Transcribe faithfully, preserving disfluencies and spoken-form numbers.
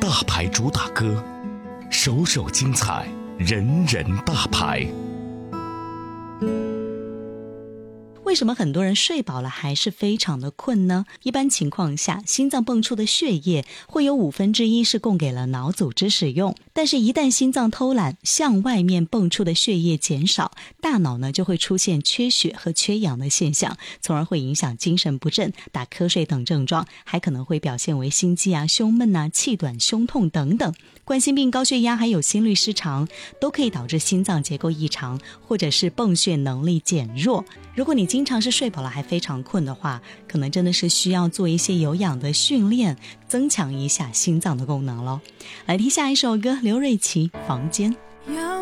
大牌主打歌，首首精彩，人人大牌。 为什么很多人睡饱了还是非常的困呢？一般情况下，心脏泵出的血液会有五分之一是供给了脑组织使用，但是一旦心脏偷懒，向外面泵出的血液减少，大脑呢就会出现缺血和缺氧的现象，从而会影响精神不振、打瞌睡等症状，还可能会表现为心悸啊、胸闷啊、气短、胸痛等等。冠心病、高血压还有心律失常都可以导致心脏结构异常，或者是泵血能力减弱。如果你经常是睡饱了还非常困的话，可能真的是需要做一些有氧的训练，增强一下心脏的功能咯。来听下一首歌，刘瑞琦《房间》。